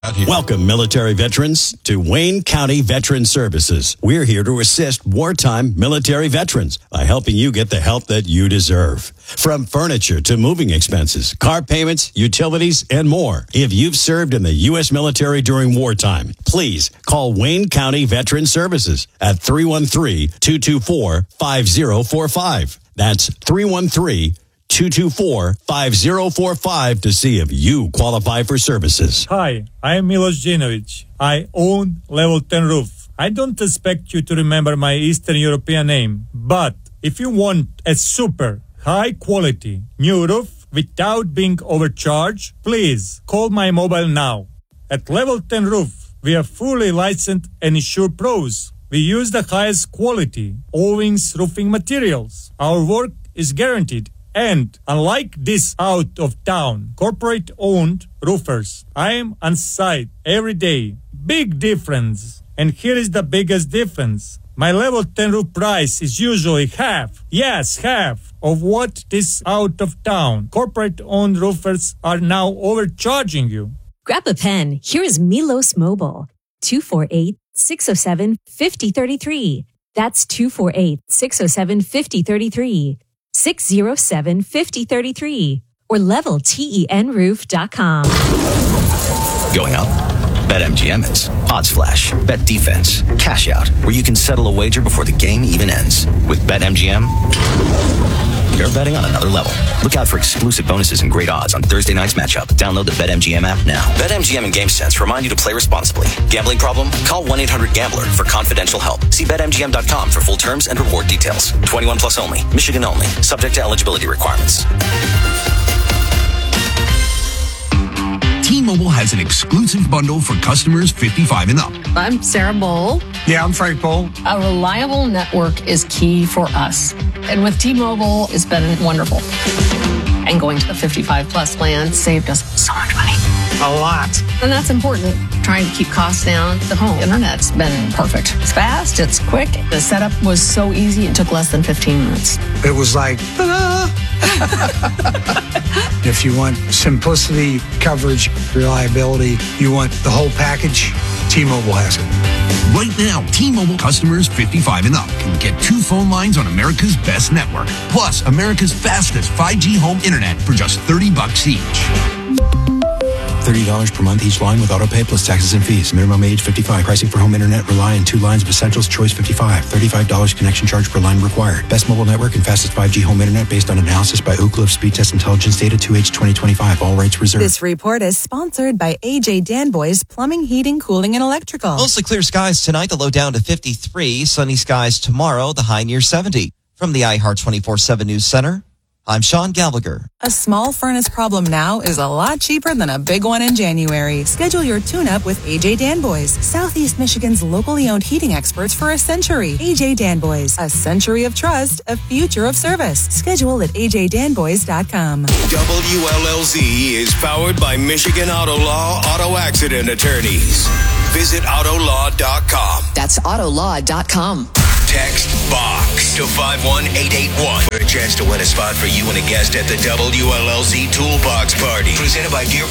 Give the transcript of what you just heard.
Welcome, military veterans, to Wayne County Veteran Services. We're here to assist wartime military veterans by helping you get the help that you deserve. From furniture to moving expenses, car payments, utilities, and more. If you've served in the U.S. military during wartime, please call Wayne County Veteran Services at 313-224-5045. That's 313-224-5045 to see if you qualify for services. Hi, I am Milos Jinovic. I own Level 10 Roof. I don't expect you to remember my Eastern European name, but if you want a super high quality new roof without being overcharged, please call my mobile now. At Level 10 Roof, we are fully licensed and insured pros. We use the highest quality Owings roofing materials. Our work is guaranteed. And unlike this out-of-town, corporate-owned roofers, I am on site every day. Big difference. And here is the biggest difference. My Level 10 roof price is usually half of what these out-of-town, corporate-owned roofers are now overcharging you. Grab a pen. Here is Milos Mobile. 248-607-5033. That's 248-607-5033. 607-5033 or leveltenroof.com. Going up? BetMGM is. Odds Flash, Bet Defense, Cash Out, where you can settle a wager before the game even ends. With BetMGM, you're betting on another level. Look out for exclusive bonuses and great odds on Thursday night's matchup. Download the BetMGM app now. BetMGM and GameSense remind you to play responsibly. Gambling problem? Call 1-800-GAMBLER for confidential help. See BetMGM.com for full terms and reward details. 21 plus only. Michigan only. Subject to eligibility requirements. T-Mobile has an exclusive bundle for customers 55 and up. I'm Sarah Bowl. Yeah, I'm Frank Bowl. A reliable network is key for us. And with T-Mobile, it's been wonderful. And going to the 55 plus plan saved us so much money. A lot. And that's important. Trying to keep costs down. The home internet's been perfect. It's fast, it's quick. The setup was so easy, it took less than 15 minutes. It was like, ta-da! If you want simplicity, coverage, reliability, you want the whole package, T-Mobile has it. Right now, T-Mobile customers 55 and up can get 2 phone lines on America's best network, plus America's fastest 5G home internet for just $30 each. $30 per month each line with autopay plus taxes and fees. Minimum age 55. Pricing for home internet rely on 2 lines of Essentials Choice 55. $35 connection charge per line required. Best mobile network and fastest 5G home internet based on analysis by Ookla of Speed Test Intelligence data 2H 2025. All rights reserved. This report is sponsored by AJ Danboy's Plumbing, Heating, Cooling, and Electrical. Mostly clear skies tonight, the low down to 53. Sunny skies tomorrow, the high near 70. From the iHeart 24/7 News Center, I'm Sean Gallagher. A small furnace problem now is a lot cheaper than a big one in January. Schedule your tune-up with AJ Danboys, Southeast Michigan's locally owned heating experts for a century. AJ Danboys, a century of trust, a future of service. Schedule at ajdanboys.com. WLLZ is powered by Michigan Auto Law Auto Accident Attorneys. Visit autolaw.com. That's autolaw.com. Text BOX to 51881 for a chance to win a spot for you and a guest at the WLLZ Toolbox Party. Presented by Deer